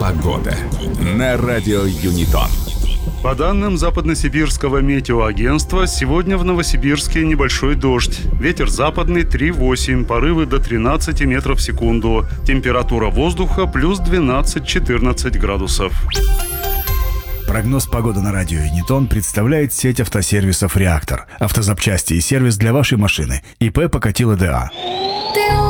Погода на радио Юнитон. По данным Западносибирского метеоагентства, сегодня в Новосибирске небольшой дождь. Ветер западный 3,8, порывы до 13 метров в секунду. Температура воздуха плюс 12-14 градусов. Прогноз погоды на радио Юнитон представляет сеть автосервисов «Реактор». Автозапчасти и сервис для вашей машины. ИП Покатило ДА.